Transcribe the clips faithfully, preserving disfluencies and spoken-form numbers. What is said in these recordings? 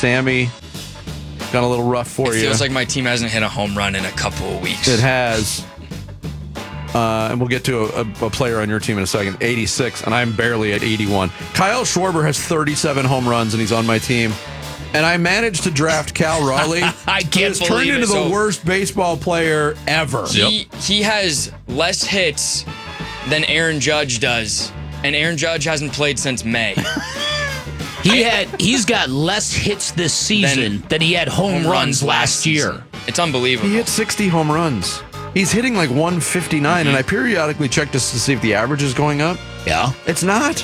Sammy, got a little rough for it you. Feels like my team hasn't hit a home run in a couple of weeks. It has. Uh, and we'll get to a, a, a player on your team in a second. eighty-six, and I'm barely at eighty-one. Kyle Schwarber has thirty-seven home runs, and he's on my team. And I managed to draft Cal Raleigh. I can't He's turned believe into it. the So- worst baseball player ever. He, he has less hits than Aaron Judge does, and Aaron Judge hasn't played since May. He had he's got less hits this season than he had home, runs last year. season. It's unbelievable. He hit sixty home runs. He's hitting like one fifty-nine, and I periodically check just to see if the average is going up. Yeah. It's not.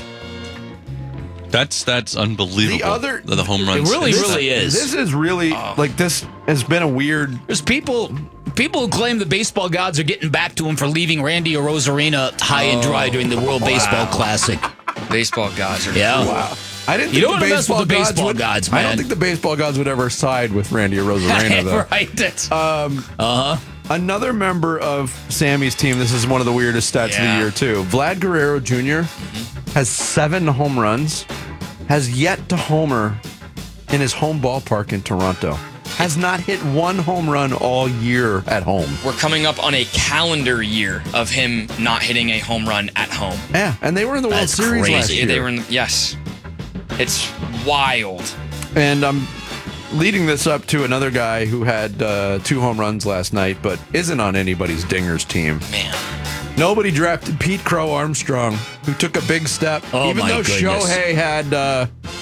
That's that's unbelievable. The other- the home runs. It really, It's- really is. This is really, like, this has been a weird... There's people people who claim the baseball gods are getting back to him for leaving Randy Arozarena high and dry during the World Baseball Classic. Baseball gods are Yeah. Wow. I didn't You think don't the wanna mess with baseball, the gods baseball would, gods, I man. don't think the baseball gods would ever side with Randy Arozarena, though. Right. That's, Um, uh-huh. Another member of Sammy's team, this is one of the weirdest stats Yeah. of the year, too. Vlad Guerrero Junior has seven home runs, has yet to homer in his home ballpark in Toronto. Has not hit one home run all year at home. We're coming up on a calendar year of him not hitting a home run at home. Yeah, and they were in the World That's Series crazy. last Yeah, year. they were in. Yes, it's wild. And I'm leading this up to another guy who had uh, two home runs last night, but isn't on anybody's Dingers team. Man, Nobody drafted Pete Crow Armstrong, who took a big step. Oh, Even my though goodness. Shohei had uh,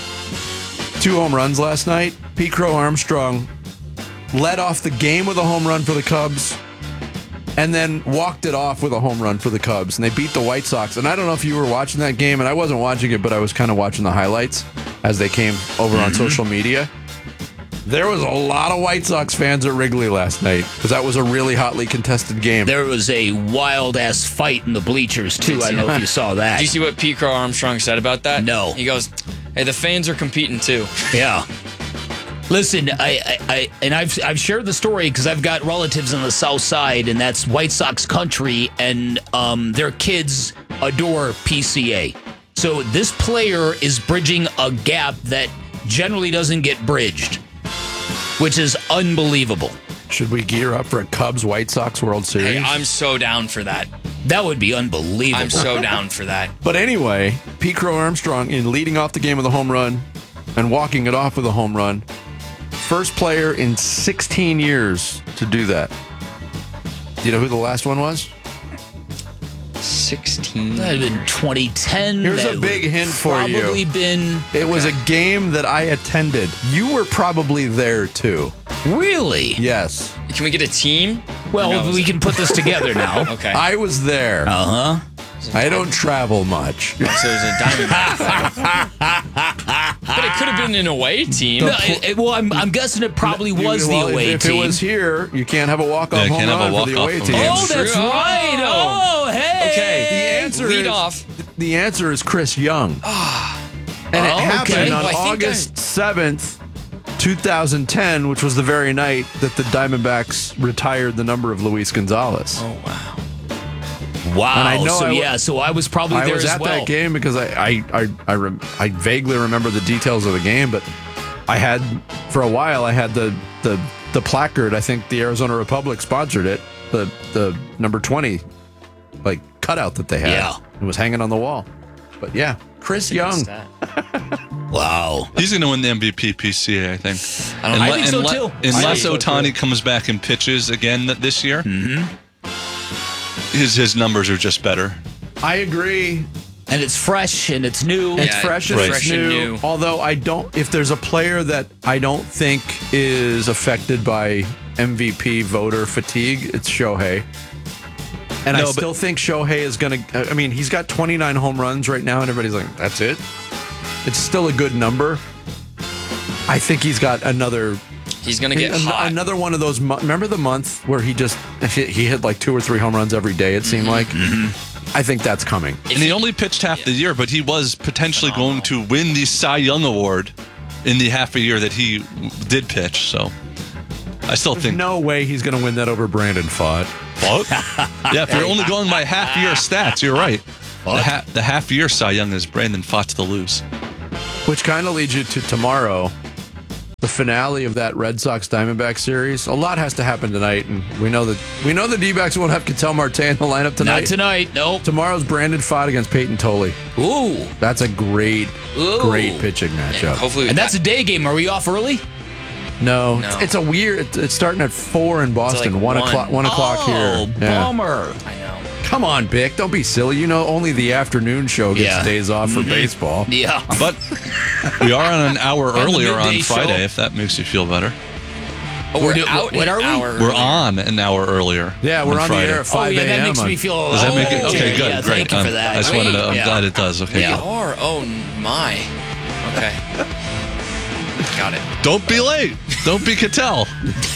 two home runs last night, Pete Crow Armstrong led off the game with a home run for the Cubs and then walked it off with a home run for the Cubs. And they beat the White Sox. And I don't know if you were watching that game, and I wasn't watching it, but I was kind of watching the highlights as they came over on social media. There was a lot of White Sox fans at Wrigley last night because that was a really hotly contested game. There was a wild-ass fight in the bleachers, too. I don't know if you saw that. did you see what Pete Crow Armstrong said about that? No. He goes, "Hey, the fans are competing too." Yeah. Listen, I, I, I and I've I've shared the story because I've got relatives on the South Side, and that's White Sox country, and um, their kids adore P C A. So this player is bridging a gap that generally doesn't get bridged, which is unbelievable. Should we gear up for a Cubs White Sox World Series? Hey, I'm so down for that. That would be unbelievable. I'm so down for that. But anyway, Pete Crow Armstrong, in leading off the game with a home run and walking it off with a home run, first player in sixteen years to do that. Do you know who the last one was? sixteen. That would have been twenty ten. Here's That a would big hint for you. Probably been It was a game that I attended. You were probably there too. really. Yes. Can we get a team? Well, No. we can put this together now. Okay. I was there. Uh huh. I don't travel much. So it was a Diamondback fight. But it could have been an away team. No, it- it- well, I'm, I'm guessing it probably was Well, the away if, team. if it was here, you can't have a walk-off Yeah, home can't have run a for the walk-off away home team. run. oh, that's True. right. Oh, hey. Okay. The answer Lead is, off. The answer is Chris Young. and it Oh, happened okay. on Well, I think August seventh, twenty ten, which was the very night that the Diamondbacks retired the number of Luis Gonzalez. Oh wow. Wow. And I know so I w- yeah, so I was probably I there was as at well. that game because I I I I, rem- I vaguely remember the details of the game, but I had for a while I had the the the placard. I think the Arizona Republic sponsored it. The the number twenty like cutout that they had. Yeah. It was hanging on the wall. But yeah, Chris Young. Stat. Wow. He's going to win the M V P P C A, I think. I don't know. I think so, too. Unless I think so, Ohtani too. comes back and pitches again th- this year, mm-hmm. his his numbers are just better. I agree. And it's fresh and it's new. It's Yeah, fresh and right. it's fresh and new. new. Although I don't, if there's a player that I don't think is affected by M V P voter fatigue, it's Shohei. And I No, but- still think Shohei is going to, I mean, he's got twenty-nine home runs right now, and everybody's like, that's it? It's still a good number. I think he's got another, He's gonna get an- hot. another one of those, mo- remember the month where he just, he he hit like two or three home runs every day, it seemed like? I think that's coming. And he only pitched half the year, but he was potentially going to win the Cy Young Award in the half a year that he did pitch. So I still There's think. no way he's going to win that over Brandon Pfaadt. What? Yeah, if you're only going by half year stats, you're right. The, ha- the half year Cy Young is Brandon Pfaadt to lose. Which kind of leads you to tomorrow. The finale of that Red Sox Diamondback series. A lot has to happen tonight, and we know that we know the D-backs won't have Ketel Marte in the lineup tonight. Not tonight, nope. Tomorrow's Brandon Pfaadt against Peyton Tolley. Ooh. That's a great, Ooh. great pitching matchup. Yeah, hopefully, And that's a day game. Are we off early? No, No. It's, it's a weird. It's, it's starting at four in Boston. like one one. o'clock. One o'clock oh, here. Yeah. bummer. I know. Come on, Bick. Don't be silly. You know, only the afternoon show gets Yeah. days off for Mhm. baseball. Yeah. But we are on an hour the earlier on midday Friday, show. if that makes you feel better. Oh, we're, We're do- out what an are we? hour We're earlier. on an hour earlier. Yeah, we're on, Friday. the air at five oh, yeah, a.m. that makes on- me feel. Does that make it? oh, Okay, good, yeah, great. Thank you Um, for that. I just wanted to, I'm Yeah. glad it does. Okay, We Yeah. good. are. Oh my. Okay. Got it. Don't be late. Don't be Ketel.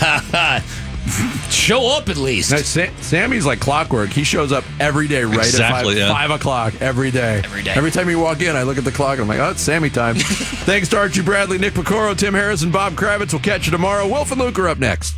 Show up at least. No, Sa- Sammy's like clockwork. He shows up every day right Exactly, at five, yeah. five o'clock every day. Every day. Every time you walk in, I look at the clock and I'm like, oh, it's Sammy time. Thanks to Archie Bradley, Nick Picoro, Tim Harris, and Bob Kravitz. We'll catch you tomorrow. Wilf and Luke are up next.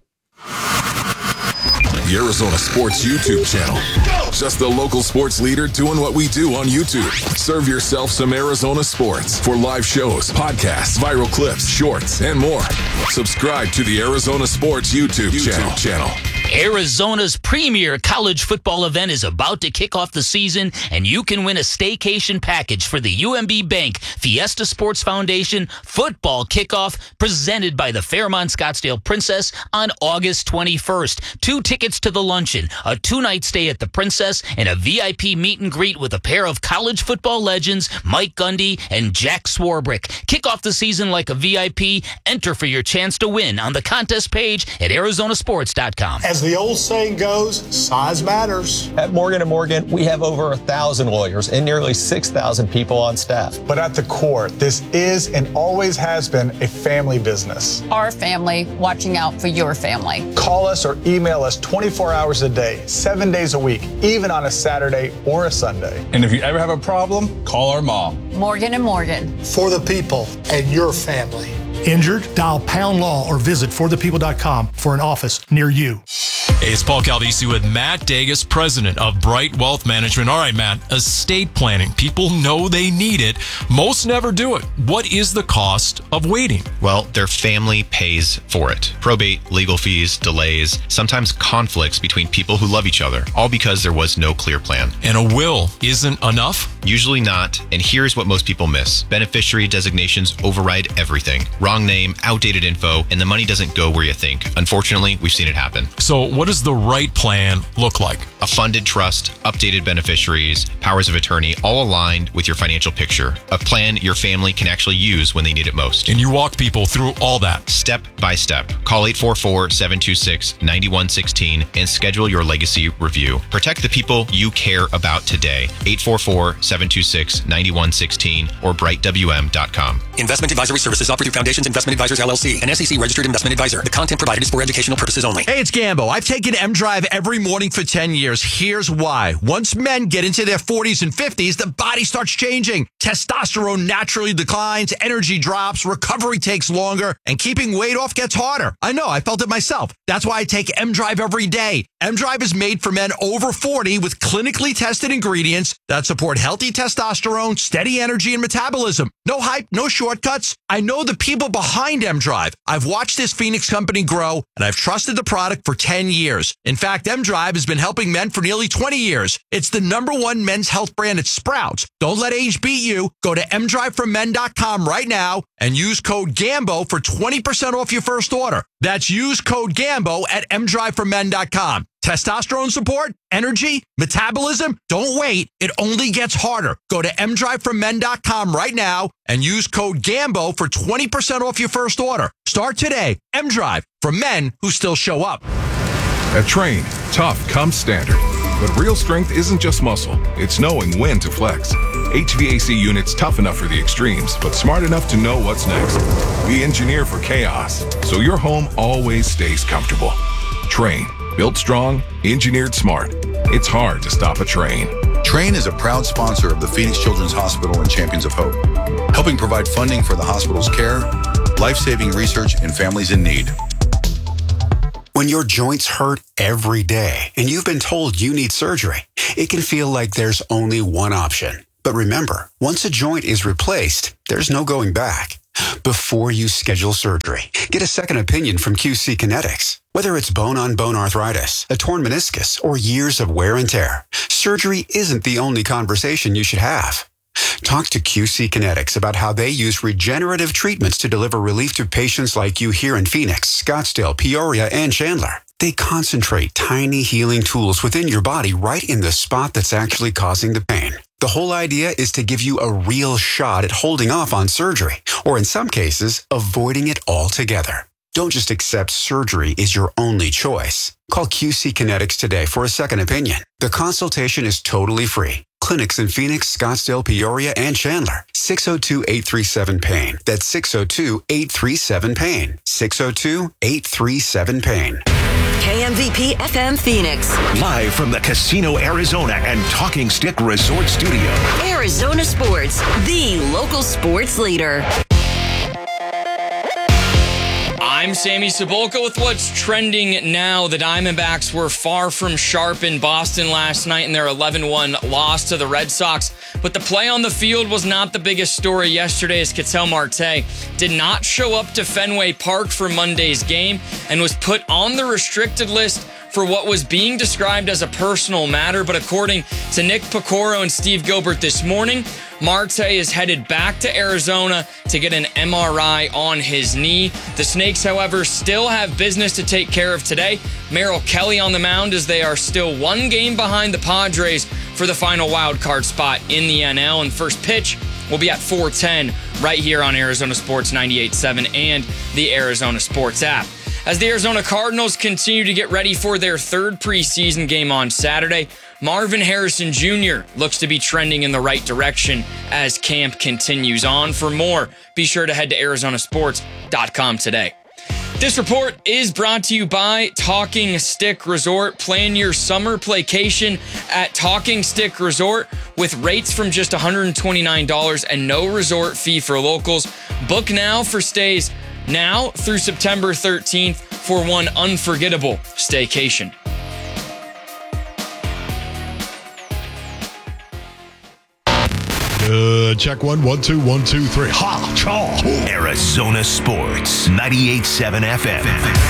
The Arizona Sports YouTube channel. Just the local sports leader doing what we do on YouTube. Serve yourself some Arizona sports for live shows, podcasts, viral clips, shorts, and more. Subscribe to the Arizona Sports YouTube, YouTube channel. channel. Arizona's premier college football event is about to kick off the season, and you can win a staycation package for the U M B Bank Fiesta Sports Foundation football kickoff presented by the Fairmont Scottsdale Princess on August twenty-first. Two tickets to the luncheon, a two-night stay at the Princess, and a V I P meet and greet with a pair of college football legends, Mike Gundy and Jack Swarbrick. Kick off the season like a V I P. Enter for your chance to win on the contest page at arizona sports dot com. As the old saying goes, size matters. At Morgan and Morgan, we have over a thousand lawyers and nearly six thousand people on staff. But at the core, this is and always has been a family business. Our family watching out for your family. Call us or email us twenty-four hours a day, seven days a week, even on a Saturday or a Sunday. And if you ever have a problem, call our mom. Morgan and Morgan. For the people and your family. Injured? Dial pound law or visit for the people dot com for an office near you. Hey, it's Paul Caldisi with Matt Dagus, president of Bright Wealth Management. All right, Matt, estate planning. People know they need it. Most never do it. What is the cost of waiting? Well, their family pays for it. Probate, legal fees, delays, sometimes conflicts between people who love each other, all because there was no clear plan. And a will isn't enough? Usually not, and here's what most people miss. Beneficiary designations override everything. Wrong name, outdated info, and the money doesn't go where you think. Unfortunately, we've seen it happen. So what does the right plan look like? A funded trust, updated beneficiaries, powers of attorney, all aligned with your financial picture. A plan your family can actually use when they need it most. And you walk people through all that. Step by step. Call eight four four, seven two six, nine one one six and schedule your legacy review. Protect the people you care about today. eight four four, seven two six, nine one one six or bright w m dot com. Investment advisory services offered through Foundations Investment Advisors, L L C, an S E C registered investment advisor. The content provided is for educational purposes only. Hey, it's Gambo. I've taken M-Drive every morning for ten years. Here's why. Once men get into their forties and fifties, the body starts changing. Testosterone naturally declines, energy drops, recovery takes longer, and keeping weight off gets harder. I know, I felt it myself. That's why I take M-Drive every day. M-Drive is made for men over forty with clinically tested ingredients that support healthy testosterone, steady energy, and metabolism. No hype, no shortcuts. I know the people behind M-Drive. I've watched this Phoenix company grow, and I've trusted the product for ten years. In fact, M-Drive has been helping men for nearly twenty years. It's the number one men's health brand at Sprouts. Don't let age beat you. Go to m drive for men dot com right now and use code GAMBO for twenty percent off your first order. That's use code GAMBO at m drive for men dot com. Testosterone support, energy, metabolism. Don't wait. It only gets harder. Go to m drive for men dot com right now and use code GAMBO for twenty percent off your first order. Start today. M-Drive for men who still show up. At Train, tough comes standard. But real strength isn't just muscle, it's knowing when to flex. H V A C units tough enough for the extremes, but smart enough to know what's next. We engineer for chaos, so your home always stays comfortable. Train, built strong, engineered smart. It's hard to stop a train. Train is a proud sponsor of the Phoenix Children's Hospital and Champions of Hope, helping provide funding for the hospital's care, life-saving research, and families in need. When your joints hurt every day and you've been told you need surgery, it can feel like there's only one option. But remember, once a joint is replaced, there's no going back. before you schedule surgery. Get a second opinion from Q C Kinetics. Whether it's bone-on-bone arthritis, a torn meniscus, or years of wear and tear, surgery isn't the only conversation you should have. Talk to Q C Kinetics about how they use regenerative treatments to deliver relief to patients like you here in Phoenix, Scottsdale, Peoria, and Chandler. They concentrate tiny healing tools within your body right in the spot that's actually causing the pain. The whole idea is to give you a real shot at holding off on surgery, or in some cases, avoiding it altogether. Don't just accept surgery is your only choice. Call Q C Kinetics today for a second opinion. The consultation is totally free. Clinics in Phoenix, Scottsdale, Peoria, and Chandler. six oh two, eight three seven, PAIN. That's six oh two, eight three seven, PAIN. six oh two, eight three seven, PAIN. K M V P F M Phoenix. Live from the Casino Arizona and Talking Stick Resort Studio. Arizona Sports, the local sports leader. I'm Sammy Cebulka with what's trending now. The Diamondbacks were far from sharp in Boston last night in their eleven one loss to the Red Sox. But the play on the field was not the biggest story yesterday, as Ketel Marte did not show up to Fenway Park for Monday's game and was put on the restricted list for what was being described as a personal matter. But according to Nick Pecoro and Steve Gilbert this morning, Marte is headed back to Arizona to get an M R I on his knee. The Snakes, however, still have business to take care of today. Merrill Kelly on the mound, as they are still one game behind the Padres for the final wild card spot in the N L. And first pitch will be at four ten right here on Arizona Sports ninety-eight point seven and the Arizona Sports app. As the Arizona Cardinals continue to get ready for their third preseason game on Saturday, Marvin Harrison Junior looks to be trending in the right direction as camp continues on. For more, be sure to head to Arizona Sports dot com today. This report is brought to you by Talking Stick Resort. Plan your summer playcation at Talking Stick Resort with rates from just one hundred twenty-nine dollars and no resort fee for locals. Book now for stays now through September thirteenth for one unforgettable staycation. Uh, check one, one, two, one, two, three. Ha, chaw. Arizona Sports ninety-eight point seven F M.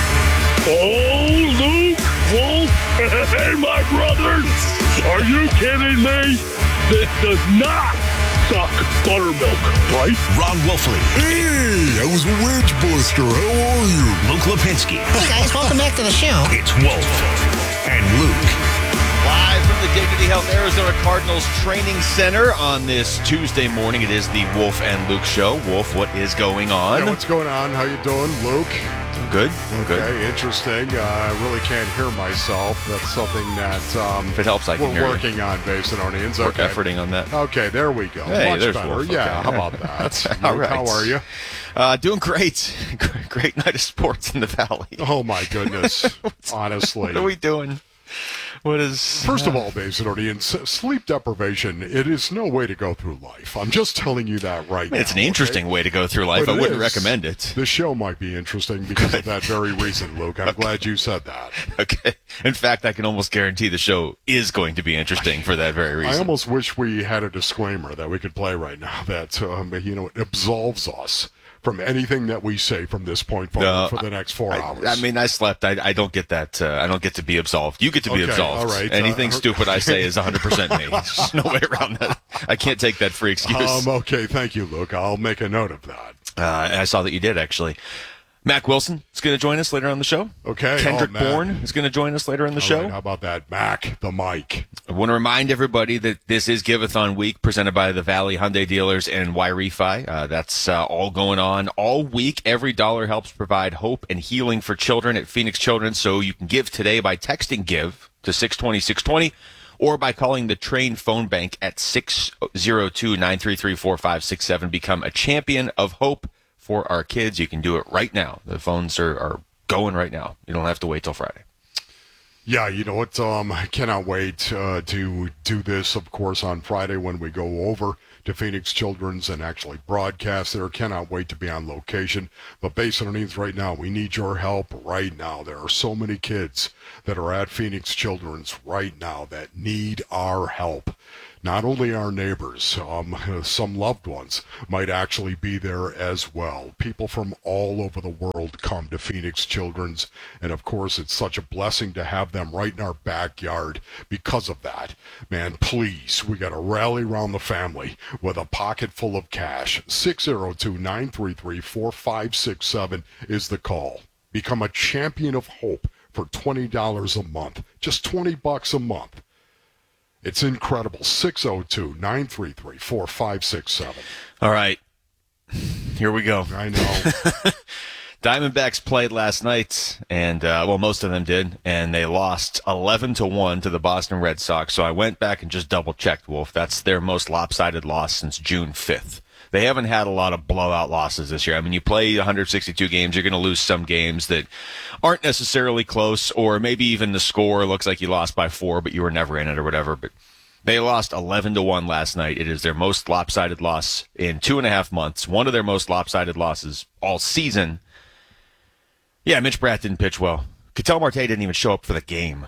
Oh, Luke, Wolf, hey, my brothers. Are you kidding me? This does not suck buttermilk, right? Ron Wolfley. Hey, I was a wedge buster. How are you? Luke Lipinski. Hey, guys, welcome back to the show. It's Wolf and Luke. Live from the Dignity Health Arizona Cardinals Training Center on this Tuesday morning. It is the Wolf and Luke Show. Wolf, what is going on? Yeah, what's going on? How you doing, Luke? I'm good. I'm okay, good. interesting. Uh, I really can't hear myself. That's something that um, if it helps, I can we're hear working you. on, Basinonians. Work Okay. efforting on that. Okay, there we go. Hey, Much there's better. Wolf. Yeah, Okay. how about that? All Luke, right. How are you? Uh, doing great. Great night of sports in the Valley. Oh, my goodness. Honestly. What are we doing? What is... First of all, Basinonians, sleep deprivation, it is no way to go through life. I'm just telling you that right I mean, now. it's an interesting okay? way to go through life. But I it wouldn't is. recommend it. The show might be interesting because of that very reason, Luke. I'm glad you said that. Okay. In fact, I can almost guarantee the show is going to be interesting for that very reason. I almost wish we had a disclaimer that we could play right now that, um, you know, it absolves us from anything that we say from this point forward No, for the next four I, hours. I mean, I slept. I, I don't get that. Uh, I don't get to be absolved. You get to be Okay, absolved. all right. Anything Uh, stupid I say is one hundred percent me. There's no way around that. I can't take that free excuse. Um, okay, thank you, Luke. I'll make a note of that. Uh, and I saw that you did, actually. Mac Wilson is going to join us later on the show. Okay. Kendrick oh, Mac. Bourne is going to join us later on the All show. right, how about that? Mac, the mic. I want to remind everybody that this is Giveathon week presented by the Valley Hyundai Dealers and Y-Refi. Uh, that's uh, all going on all week. Every dollar helps provide hope and healing for children at Phoenix Children's. So you can give today by texting GIVE to six twenty, six twenty or by calling the Train phone bank at six oh two, nine three three, four five six seven. Become a champion of hope for our kids. You can do it right now. The phones are, are going right now. You don't have to wait till Friday. Yeah, you know what? Um, I cannot wait uh, to do this, of course, on Friday when we go over to Phoenix Children's and actually broadcast there. Cannot wait to be on location. But based on needs right now, we need your help right now. There are so many kids that are at Phoenix Children's right now that need our help. not only our neighbors, um, some loved ones might actually be there as well. People from all over the world come to Phoenix Children's, and of course it's such a blessing to have them right in our backyard because of that. Man, please, we got to rally around the family with a pocket full of cash. six oh two, nine three three, four five six seven is the call. Become a champion of hope for twenty dollars a month, just twenty bucks a month. It's incredible. six oh two, nine three three, four five six seven. All right. Here we go. I know. Diamondbacks played last night, and, uh, well, most of them did, and they lost eleven to one to the Boston Red Sox. So I went back and just double-checked, Wolf. That's their most lopsided loss since June fifth. They haven't had a lot of blowout losses this year. I mean, you play one hundred sixty-two games, you're going to lose some games that aren't necessarily close, or maybe even the score looks like you lost by four, but you were never in it or whatever. But they lost eleven to one last night. It is their most lopsided loss in two and a half months, one of their most lopsided losses all season. Yeah, Mitch Bratt didn't pitch well. Ketel Marte didn't even show up for the game.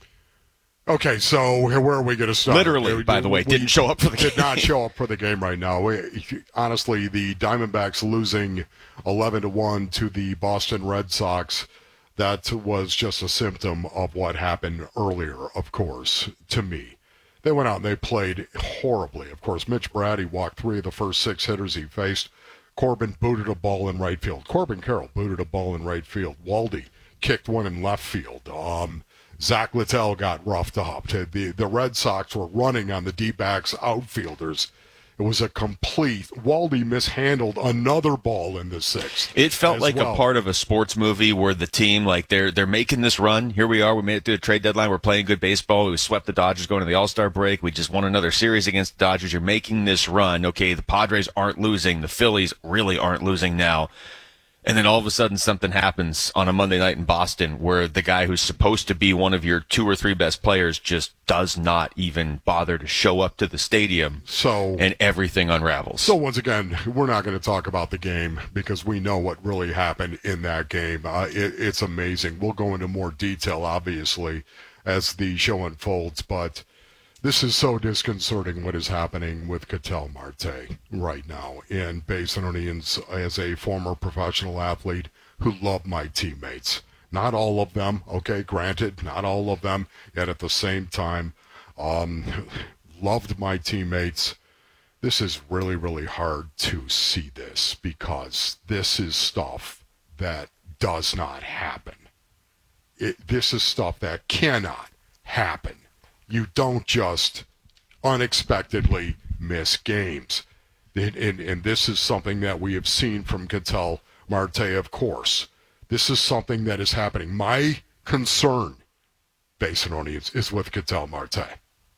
Okay, so where are we going to start? Literally, by the way, we didn't show up for the game. Did not show up for the game right now. We, honestly, the Diamondbacks losing eleven to one to the Boston Red Sox, that was just a symptom of what happened earlier, of course, to me. They went out and they played horribly. Of course, Mitch Bratt, he walked three of the first six hitters he faced. Corbin booted a ball in right field. Corbin Carroll booted a ball in right field. Waldy kicked one in left field. Um... Zach Littell got roughed up. The, the Red Sox were running on the D-backs outfielders. It was a complete... Waldy mishandled another ball in the sixth. It felt like well. a part of a sports movie where the team, like, they're they're making this run. Here we are. We made it through the trade deadline. We're playing good baseball. We swept the Dodgers going to the All-Star break. We just won another series against the Dodgers. You're making this run. Okay, the Padres aren't losing. The Phillies really aren't losing now. And then all of a sudden something happens on a Monday night in Boston where the guy who's supposed to be one of your two or three best players just does not even bother to show up to the stadium. So and everything unravels. So once again, we're not going to talk about the game because we know what really happened in that game. Uh, it, it's amazing. We'll go into more detail, obviously, as the show unfolds, but this is so disconcerting what is happening with Ketel Marte right now. And Basin Onions, as a former professional athlete who loved my teammates. Not all of them, okay, granted, not all of them, yet at the same time, um, loved my teammates. This is really, really hard to see this because this is stuff that does not happen. It, this is stuff that cannot happen. You don't just unexpectedly miss games. And, and, and this is something that we have seen from Ketel Marte, of course. This is something that is happening. My concern, Basin Onions, is with Ketel Marte.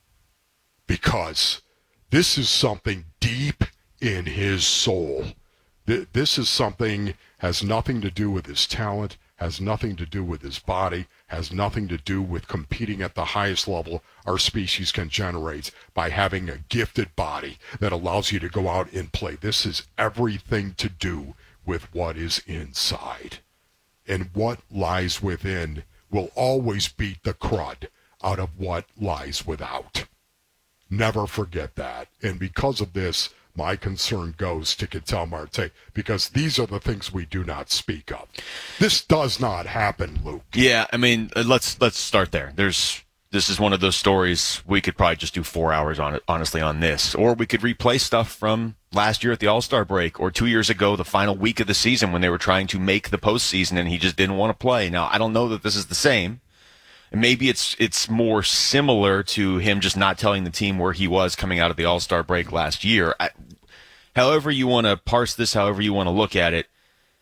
Because this is something deep in his soul. This is something has nothing to do with his talent, has nothing to do with his body, has nothing to do with competing at the highest level our species can generate by having a gifted body that allows you to go out and play. This is everything to do with what is inside. And what lies within will always beat the crud out of what lies without. Never forget that. And because of this, my concern goes to Ketel Marte, because these are the things we do not speak of. This does not happen, Luke. Yeah, I mean, let's let's start there. There's this is one of those stories we could probably just do four hours on it, honestly, on this, or we could replay stuff from last year at the All-Star break, or two years ago, the final week of the season when they were trying to make the postseason and he just didn't want to play. Now, I don't know that this is the same. And maybe it's it's more similar to him just not telling the team where he was coming out of the All-Star break last year. I, however you want to parse this, however you want to look at it,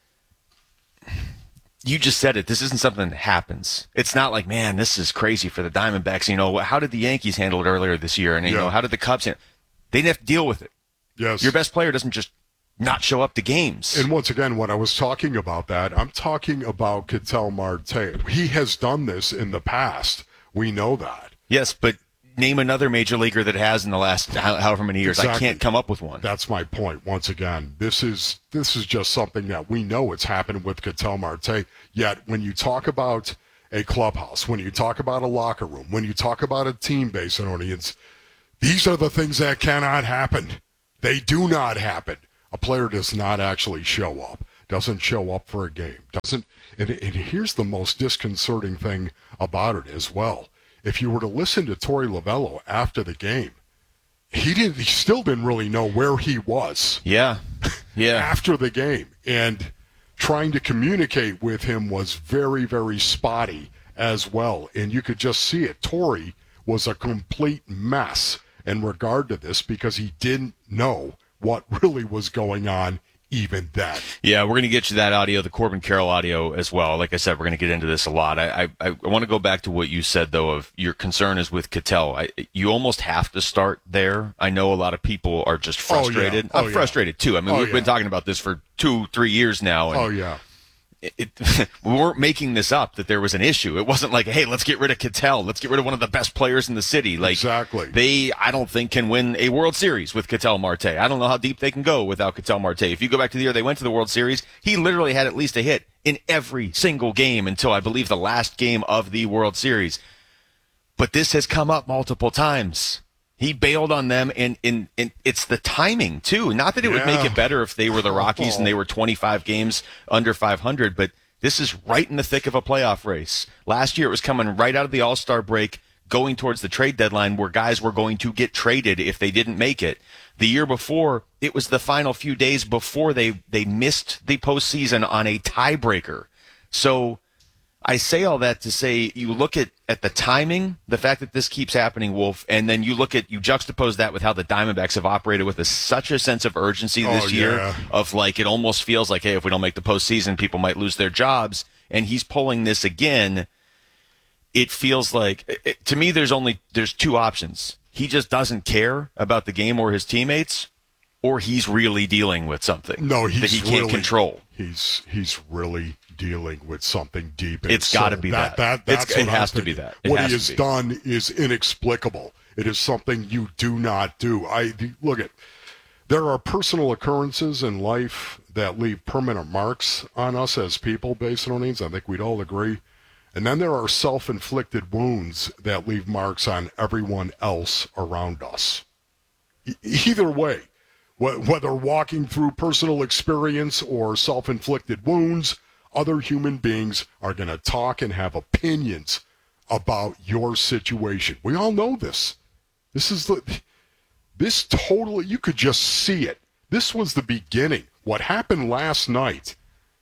you just said it. This isn't something that happens. It's not like, man, this is crazy for the Diamondbacks. You know, how did the Yankees handle it earlier this year? And, you Yeah. know, how did the Cubs handle it? They didn't have to deal with it. Yes. Your best player doesn't just not show up to games. And once again, when I was talking about that, I'm talking about Ketel Marte. He has done this in the past. We know that. Yes, but name another major leaguer that has in the last how- however many years. Exactly. I can't come up with one. That's my point. Once again, this is this is just something that we know it's happened with Ketel Marte. Yet when you talk about a clubhouse, when you talk about a locker room, when you talk about a team base and audience, These are the things that cannot happen. They do not happen. A player does not actually show up, doesn't show up for a game, doesn't. And, and here's the most disconcerting thing about it as well. If you were to listen to Torey Lovullo after the game, he didn't. He still didn't really know where he was. Yeah, yeah. After the game, and trying to communicate with him was very, very spotty as well. And you could just see it. Torey was a complete mess in regard to this because he didn't know what really was going on even then. Yeah, we're going to get you that audio, the Corbin Carroll audio as well. Like I said, we're going to get into this a lot. I I, I want to go back to what you said, though, of your concern is with Cattell. I, you almost have to start there. I know a lot of people are just frustrated. Oh, yeah. Oh, I'm frustrated, too. I mean, oh, we've yeah. been talking about this for two, three years now. And oh, yeah. It, it, we weren't making this up that there was an issue. It wasn't like, hey, let's get rid of Cattell. Let's get rid of one of the best players in the city. Like, exactly. They, I don't think, can win a World Series with Ketel Marte. I don't know how deep they can go without Ketel Marte. If you go back to the year they went to the World Series, he literally had at least a hit in every single game until I believe the last game of the World Series. But this has come up multiple times. He bailed on them, and, and, and it's the timing, too. Not that it would Yeah. make it better if they were the Rockies and they were twenty-five games under five hundred, but this is right in the thick of a playoff race. Last year, it was coming right out of the All-Star break, going towards the trade deadline where guys were going to get traded if they didn't make it. The year before, it was the final few days before they, they missed the postseason on a tiebreaker. So I say all that to say you look at, at the timing, the fact that this keeps happening, Wolf, and then you look at, you juxtapose that with how the Diamondbacks have operated with a, such a sense of urgency this Oh, year yeah. of like, it almost feels like, hey, if we don't make the postseason, people might lose their jobs. And he's pulling this again. It feels like, it, to me, there's only, there's two options. He just doesn't care about the game or his teammates, or he's really dealing with something No, he's that he can't really, control. He's he's really dealing with something deep. It's inside. gotta be that. that It's- that's it what I'm has to be thinking. that. It What has he to has be. done is inexplicable. It is something you do not do. I look at. There are personal occurrences in life that leave permanent marks on us as people, Basinonians. I think we'd all agree. And then there are self-inflicted wounds that leave marks on everyone else around us. E- either way, wh- whether walking through personal experience or self-inflicted wounds, other human beings are going to talk and have opinions about your situation. We all know this. This is the, this totally, you could just see it. This was the beginning. What happened last night,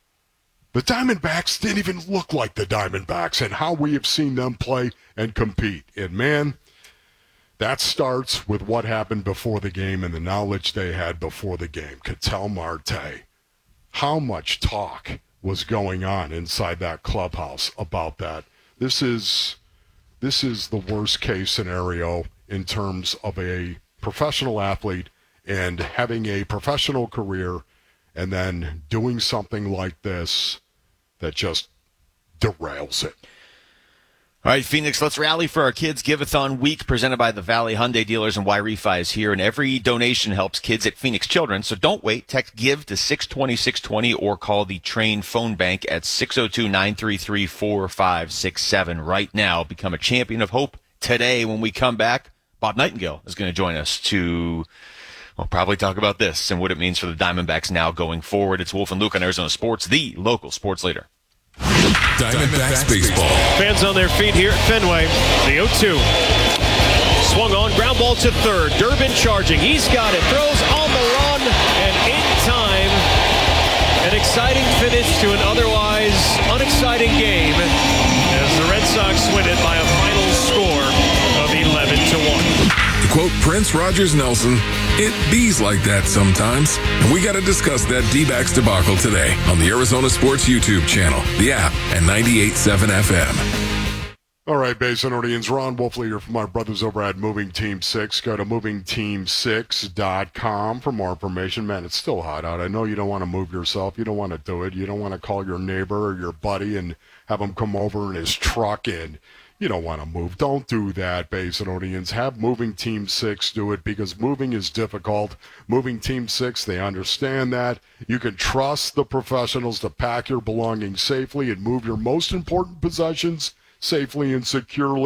the Diamondbacks didn't even look like the Diamondbacks and how we have seen them play and compete. And man, that starts with what happened before the game and the knowledge they had before the game. Ketel Marte. How much talk was going on inside that clubhouse about that? This is this is the worst case scenario in terms of a professional athlete and having a professional career and then doing something like this that just derails it. All right, Phoenix, let's rally for our Kids Give-a-thon Week presented by the Valley Hyundai Dealers, and Y-Refi is here, and every donation helps kids at Phoenix Children. So don't wait. Text GIVE to six twenty, six twenty or call the Train phone bank at six oh two, nine three three, four five six seven right now. Become a champion of hope today. When we come back, Bob Nightingale is going to join us to, well, probably talk about this and what it means for the Diamondbacks now going forward. It's Wolf and Luke on Arizona Sports, the local sports leader. Diamondbacks baseball. Fans on their feet here at Fenway. The oh two. Swung on, ground ball to third. Durbin charging. He's got it. Throws on the run and in time. An exciting finish to an otherwise unexciting game as the Red Sox win it by a final score of eleven to one. To quote Prince Rogers Nelson, it bees like that sometimes. And we got to discuss that D-backs debacle today on the Arizona Sports YouTube channel, the app, and ninety-eight point seven F M. All right, Basinonians, Ron Wolfley here from my brothers over at Moving Team six. Go to moving team six dot com for more information. Man, it's still hot out. I know you don't want to move yourself. You don't want to do it. You don't want to call your neighbor or your buddy and have him come over in his truck and you don't want to move. Don't do that, Basinonians. Have Moving Team six do it because moving is difficult. Moving Team six, they understand that. You can trust the professionals to pack your belongings safely and move your most important possessions safely and securely.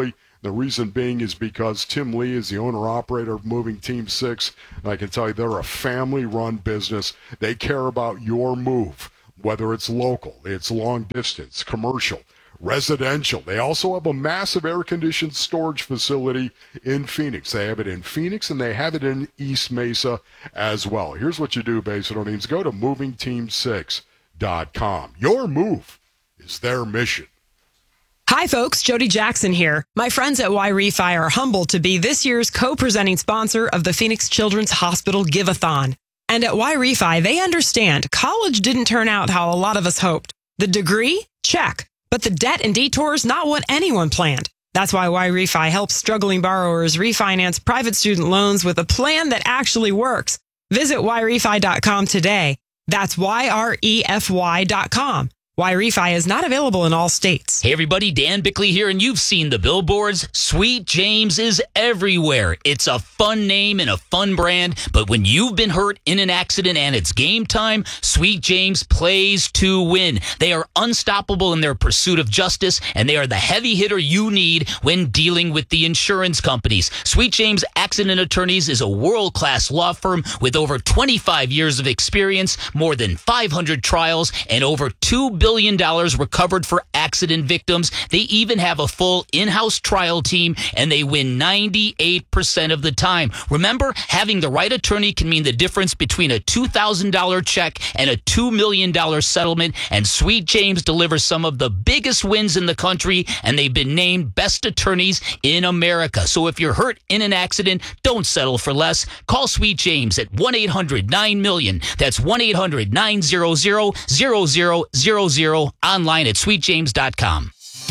The reason being is because Tim Lee is the owner-operator of Moving Team six, and I can tell you they're a family-run business. They care about your move, whether it's local, it's long-distance, commercial, residential. They also have a massive air-conditioned storage facility in Phoenix. They have it in Phoenix, and they have it in East Mesa as well. Here's what you do, Basinonians. Go to moving team six dot com. Your move is their mission. Hi, folks. Jody Jackson here. My friends at Y-Refi are humbled to be this year's co-presenting sponsor of the Phoenix Children's Hospital Give-a-thon. And at Y-Refi, they understand college didn't turn out how a lot of us hoped. The degree? Check. But the debt and detours, not what anyone planned. That's why Y-Refi helps struggling borrowers refinance private student loans with a plan that actually works. Visit Y Refi dot com today. That's Y R E F Y dot com. Y-Refi is not available in all states. Hey everybody, Dan Bickley here, and you've seen the billboards. Sweet James is everywhere. It's a fun name and a fun brand, but when you've been hurt in an accident and it's game time, Sweet James plays to win. They are unstoppable in their pursuit of justice, and they are the heavy hitter you need when dealing with the insurance companies. Sweet James Accident Attorneys is a world-class law firm with over twenty-five years of experience, more than five hundred trials, and over two billion dollars recovered for accident victims. They even have a full in-house trial team, and they win ninety-eight percent of the time. Remember, having the right attorney can mean the difference between a two thousand dollars check and a two million dollars settlement, and Sweet James delivers some of the biggest wins in the country, and they've been named best attorneys in America. So if you're hurt in an accident, don't settle for less. Call Sweet James at one eight hundred nine million. That's one eight hundred nine hundred zero zero zero zero, online at sweet james dot com.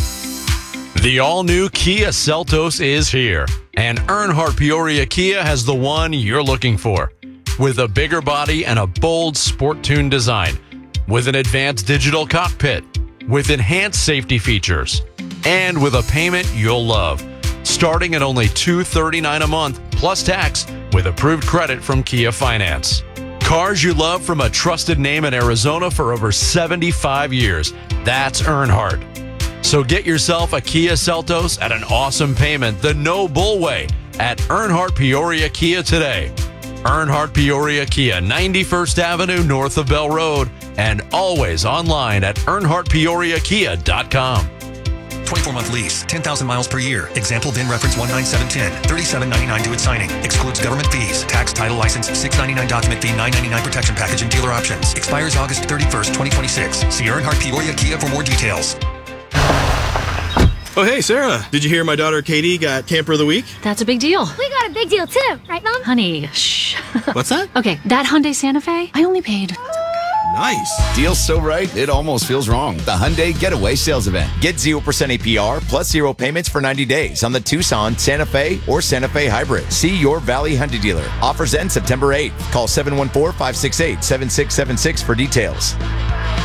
The all-new Kia Seltos is here, and Earnhardt Peoria Kia has the one you're looking for. With a bigger body and a bold sport-tuned design, with an advanced digital cockpit, with enhanced safety features, and with a payment you'll love. Starting at only two hundred thirty-nine dollars a month, plus tax, with approved credit from Kia Finance. Cars you love from a trusted name in Arizona for over seventy-five years. That's Earnhardt. So get yourself a Kia Seltos at an awesome payment the no bull way at Earnhardt Peoria Kia today. Earnhardt Peoria Kia, ninety-first Avenue north of Bell Road, and always online at earnhardt peoria kia dot com. twenty-four month lease, ten thousand miles per year. Example V I N reference one nine seven one zero, thirty-seven ninety-nine due at signing. Excludes government fees, tax, title, license, six ninety-nine document fee, nine ninety-nine protection package, and dealer options. Expires August thirty-first, twenty twenty-six. See Earnhardt Peoria Kia for more details. Oh, hey, Sarah. Did you hear my daughter Katie got Camper of the Week? That's a big deal. We got a big deal too, right, Mom? Honey, shh. What's that? Okay, that Hyundai Santa Fe, I only paid... Nice. Deal's so right, it almost feels wrong. The Hyundai Getaway Sales Event. Get zero percent A P R plus zero payments for ninety days on the Tucson, Santa Fe, or Santa Fe Hybrid. See your Valley Hyundai dealer. Offers end September eighth. Call seven one four, five six eight, seven six seven six for details.